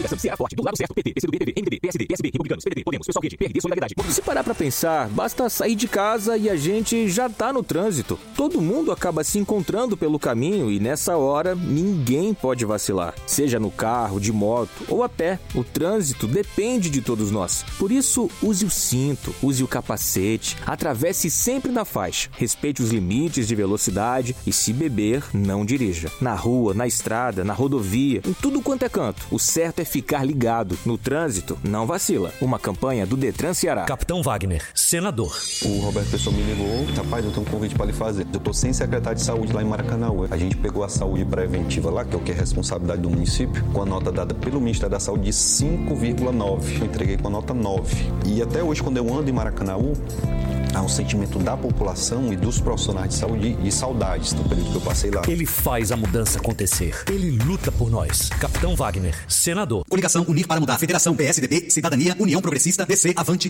Ceará Forte, do lado certo, PT, PCdoB, PV, MDB, PSD, PSB, Republicanos, PDT, Podemos, Pessoal Rede, PRD, Solidariedade. Se parar pra pensar, basta sair de casa e a gente já tá no trânsito. Todo mundo acaba se encontrando pelo caminho e nessa hora ninguém pode vacilar. Seja no carro, de moto ou a pé, o trânsito depende de todos nós. Por isso, use o cinto, use o capacete, atravesse sempre na faixa, respeite os limites de velocidade e, se beber, não dirija. Na rua, na estrada, na rodovia, em tudo quanto é canto, o certo é ficar ligado. No trânsito, não vacila. Uma campanha do Detran Ceará. Capitão Wagner, senador. O Roberto Pessoa me ligou, rapaz, eu tenho um convite para lhe fazer. Eu tô sem secretário de saúde lá em Maracanaú. A gente pegou a saúde preventiva lá, que é o que é responsabilidade do município, com a nota dada pelo Ministério da Saúde de 5,9. Eu entreguei com a nota 9. E até hoje, quando eu ando em Maracanaú, há um sentimento da população e dos profissionais de saúde e saudades do período que eu passei lá. Ele faz a mudança acontecer. Ele luta por nós. Capitão Wagner, senador. Coligação Unir para Mudar. Federação PSDB, Cidadania, União Progressista, DC, Avante.